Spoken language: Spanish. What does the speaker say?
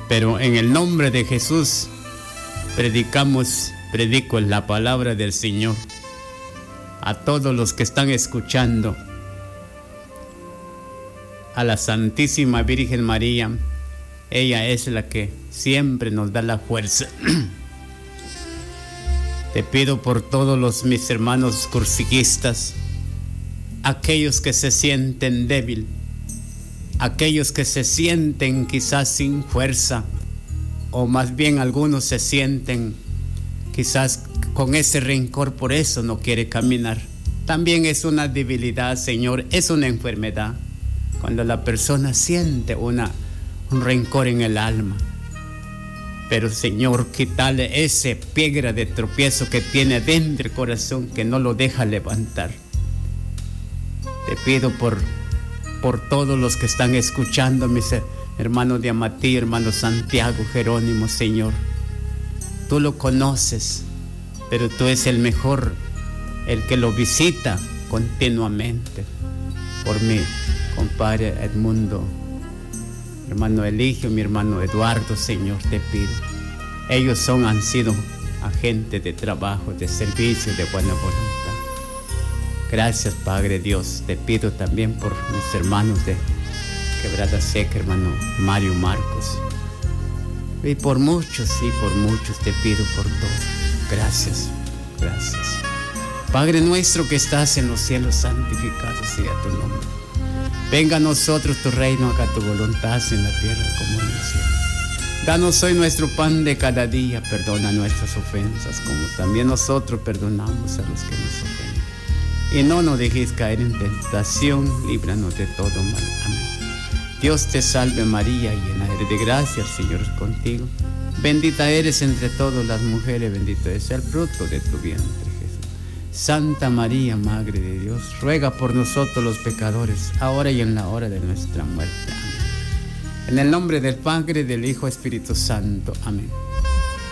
Pero en el nombre de Jesús predico la palabra del Señor a todos los que están escuchando, a la Santísima Virgen María. Ella es la que siempre nos da la fuerza. Te pido por todos mis hermanos cursiquistas, aquellos que se sienten débil, aquellos que se sienten quizás sin fuerza, o más bien algunos se sienten quizás con ese rencor, por eso no quiere caminar. También es una debilidad, Señor, es una enfermedad. Cuando la persona siente un rencor en el alma. Pero, Señor, quítale ese piedra de tropiezo que tiene dentro del corazón, que no lo deja levantar. Te pido por todos los que están escuchando, mis hermanos de Amatí, hermano Santiago, Jerónimo, Señor. Tú lo conoces, pero tú eres el mejor, el que lo visita continuamente. Por mi compadre Edmundo, hermano Eligio, mi hermano Eduardo, Señor, te pido. Ellos han sido agentes de trabajo, de servicio, de buena voluntad. Gracias, Padre Dios. Te pido también por mis hermanos de Quebrada Seca, hermano Mario Marcos. Y por muchos te pido por todo. Gracias, gracias. Padre nuestro que estás en los cielos, santificado sea tu nombre. Venga a nosotros tu reino, haga tu voluntad en la tierra como en el cielo. Danos hoy nuestro pan de cada día, perdona nuestras ofensas, como también nosotros perdonamos a los que nos ofenden. Y no nos dejes caer en tentación, líbranos de todo mal. Amén. Dios te salve María, llena eres de gracia, el Señor es contigo. Bendita eres entre todas las mujeres, bendito es el fruto de tu vientre, Jesús. Santa María, Madre de Dios, ruega por nosotros los pecadores, ahora y en la hora de nuestra muerte. Amén. En el nombre del Padre, del Hijo, Espíritu Santo. Amén.